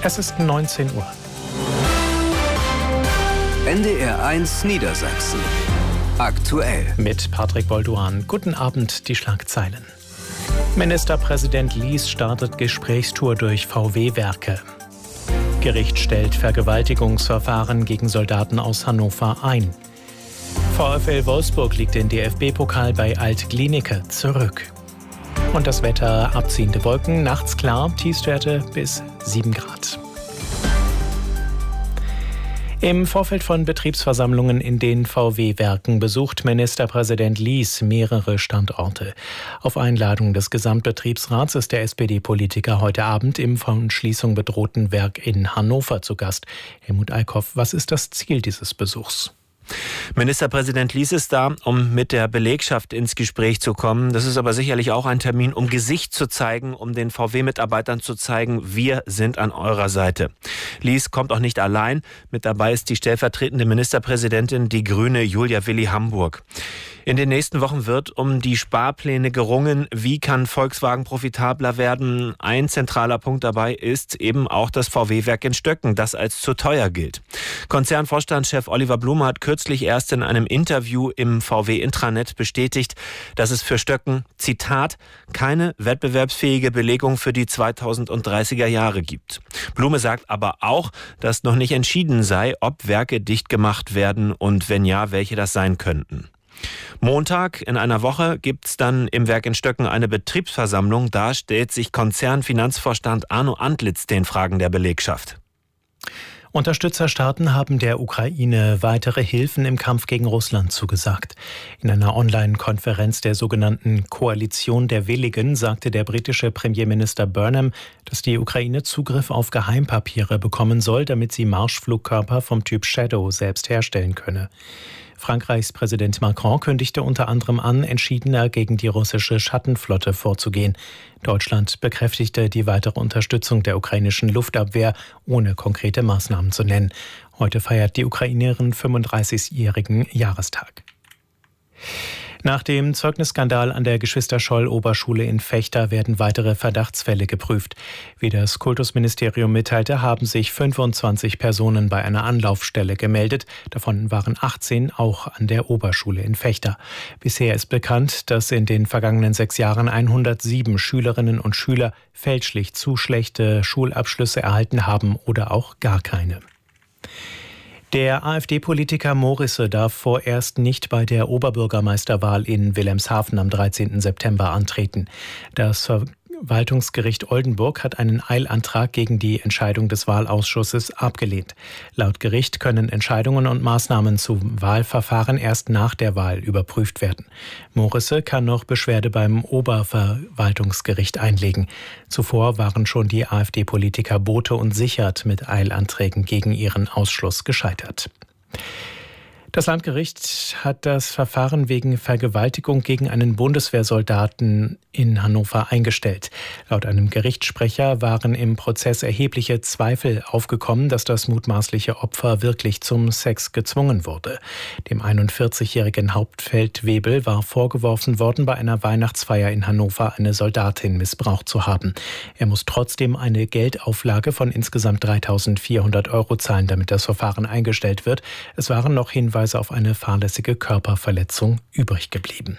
Es ist 19 Uhr. NDR1 Niedersachsen. Aktuell. Mit Patrick Bolduan. Guten Abend, die Schlagzeilen. Ministerpräsident Lies startet Gesprächstour durch VW-Werke. Gericht stellt Vergewaltigungsverfahren gegen Soldaten aus Hannover ein. VfL Wolfsburg liegt den DFB-Pokal bei Alt-Glienicke zurück. Und das Wetter: abziehende Wolken, nachts klar, Tiefstwerte bis 7 Grad. Im Vorfeld von Betriebsversammlungen in den VW-Werken besucht Ministerpräsident Lies mehrere Standorte. Auf Einladung des Gesamtbetriebsrats ist der SPD-Politiker heute Abend im von Schließung bedrohten Werk in Hannover zu Gast. Helmut Eickhoff, was ist das Ziel dieses Besuchs? Ministerpräsident Lies ist da, um mit der Belegschaft ins Gespräch zu kommen. Das ist aber sicherlich auch ein Termin, um Gesicht zu zeigen, um den VW-Mitarbeitern zu zeigen, wir sind an eurer Seite. Lies kommt auch nicht allein. Mit dabei ist die stellvertretende Ministerpräsidentin, die Grüne Julia Willi Hamburg. In den nächsten Wochen wird um die Sparpläne gerungen. Wie kann Volkswagen profitabler werden? Ein zentraler Punkt dabei ist eben auch das VW-Werk in Stöcken, das als zu teuer gilt. Konzernvorstandschef Oliver Blume hat kürzlich erst in einem Interview im VW-Intranet bestätigt, dass es für Stöcken, Zitat, keine wettbewerbsfähige Belegung für die 2030er Jahre gibt. Blume sagt aber auch, dass noch nicht entschieden sei, ob Werke dicht gemacht werden und wenn ja, welche das sein könnten. Montag in einer Woche gibt es dann im Werk in Stöcken eine Betriebsversammlung. Da stellt sich Konzernfinanzvorstand Arno Antlitz den Fragen der Belegschaft. Unterstützerstaaten haben der Ukraine weitere Hilfen im Kampf gegen Russland zugesagt. In einer Online-Konferenz der sogenannten Koalition der Willigen sagte der britische Premierminister Burnham, dass die Ukraine Zugriff auf Geheimpapiere bekommen soll, damit sie Marschflugkörper vom Typ Shadow selbst herstellen könne. Frankreichs Präsident Macron kündigte unter anderem an, entschiedener gegen die russische Schattenflotte vorzugehen. Deutschland bekräftigte die weitere Unterstützung der ukrainischen Luftabwehr, ohne konkrete Maßnahmen zu nennen. Heute feiert die Ukraine ihren 35-jährigen Jahrestag. Nach dem Zeugnisskandal an der Geschwister-Scholl-Oberschule in Vechta werden weitere Verdachtsfälle geprüft. Wie das Kultusministerium mitteilte, haben sich 25 Personen bei einer Anlaufstelle gemeldet. Davon waren 18 auch an der Oberschule in Vechta. Bisher ist bekannt, dass in den vergangenen 6 Jahren 107 Schülerinnen und Schüler fälschlich zu schlechte Schulabschlüsse erhalten haben oder auch gar keine. Der AfD-Politiker Morisse darf vorerst nicht bei der Oberbürgermeisterwahl in Wilhelmshaven am 13. September antreten. Das Verwaltungsgericht Oldenburg hat einen Eilantrag gegen die Entscheidung des Wahlausschusses abgelehnt. Laut Gericht können Entscheidungen und Maßnahmen zum Wahlverfahren erst nach der Wahl überprüft werden. Morisse kann noch Beschwerde beim Oberverwaltungsgericht einlegen. Zuvor waren schon die AfD-Politiker Bothe und Sichert mit Eilanträgen gegen ihren Ausschluss gescheitert. Das Landgericht hat das Verfahren wegen Vergewaltigung gegen einen Bundeswehrsoldaten in Hannover eingestellt. Laut einem Gerichtssprecher waren im Prozess erhebliche Zweifel aufgekommen, dass das mutmaßliche Opfer wirklich zum Sex gezwungen wurde. Dem 41-jährigen Hauptfeldwebel war vorgeworfen worden, bei einer Weihnachtsfeier in Hannover eine Soldatin missbraucht zu haben. Er muss trotzdem eine Geldauflage von insgesamt 3.400 € zahlen, damit das Verfahren eingestellt wird. Es waren noch Hinweise auf eine fahrlässige Körperverletzung übrig geblieben.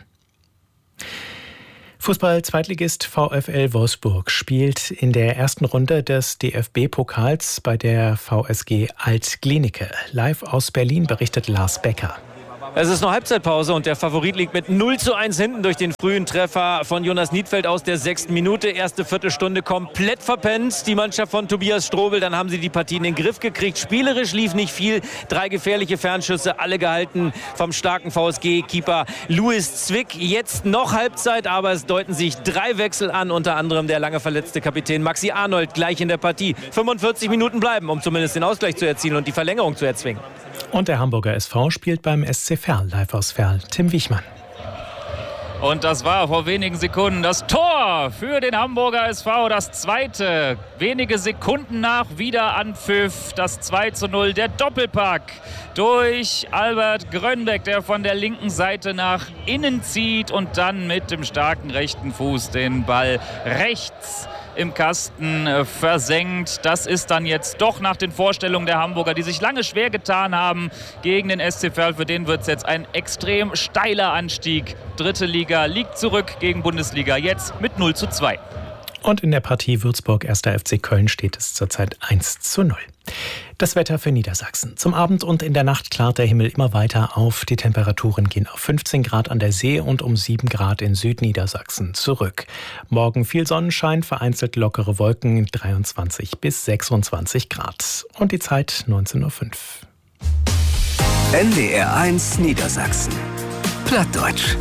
Fußball-Zweitligist VfL Wolfsburg spielt in der ersten Runde des DFB-Pokals bei der VSG Alt-Glienicke. Live aus Berlin berichtet Lars Becker. Es ist noch Halbzeitpause und der Favorit liegt mit 0:1 hinten durch den frühen Treffer von Jonas Niedfeld aus der 6. Minute. Erste Viertelstunde komplett verpennt, die Mannschaft von Tobias Strobel. Dann haben sie die Partie in den Griff gekriegt. Spielerisch lief nicht viel. 3 gefährliche Fernschüsse, alle gehalten vom starken VSG-Keeper Louis Zwick. Jetzt noch Halbzeit, aber es deuten sich 3 Wechsel an. Unter anderem der lange verletzte Kapitän Maxi Arnold gleich in der Partie. 45 Minuten bleiben, um zumindest den Ausgleich zu erzielen und die Verlängerung zu erzwingen. Und der Hamburger SV spielt beim SC Verl. Live aus Verl, Tim Wichmann. Und das war vor wenigen Sekunden das Tor für den Hamburger SV, das zweite. Wenige Sekunden nach Wiederanpfiff, das 2:0, der Doppelpack durch Albert Grönbeck, der von der linken Seite nach innen zieht und dann mit dem starken rechten Fuß den Ball rechts im Kasten versenkt. Das ist dann jetzt doch nach den Vorstellungen der Hamburger, die sich lange schwer getan haben gegen den SC Verl. Für den wird es jetzt ein extrem steiler Anstieg. Dritte Liga liegt zurück gegen Bundesliga, jetzt mit 0:2. Und in der Partie Würzburg 1. FC Köln steht es zurzeit 1:0. Das Wetter für Niedersachsen. Zum Abend und in der Nacht klart der Himmel immer weiter auf. Die Temperaturen gehen auf 15 Grad an der See und um 7 Grad in Südniedersachsen zurück. Morgen viel Sonnenschein, vereinzelt lockere Wolken, 23 bis 26 Grad. Und die Zeit 19:05 Uhr. NDR 1 Niedersachsen. Plattdeutsch.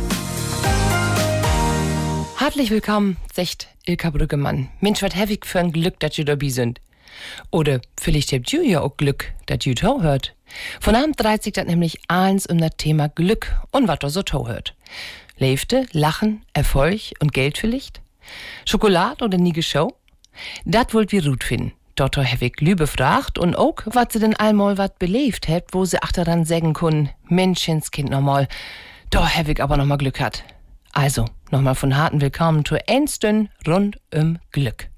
Herzlich willkommen, sagt Ilka Brüggemann. Mensch, was hab ich für ein Glück, dass ihr dabei sind. Oder vielleicht habt ihr ja auch Glück, dass ihr Tau hört. Von Abend dreht sich das nämlich eins um das Thema Glück und was da so Tau hört. Leifte, Lachen, Erfolg und Geld vielleicht? Schokolade oder nie Show? Das wollt wir gut finden. Dort hab ich Lübe fragt und auch, was sie denn einmal wat belebt habt, wo sie achteran sagen können, Menschenskind nochmal, da hab ich aber nochmal Glück hat. Also, nochmal von harten Willkommen zu Einstün rund Glück.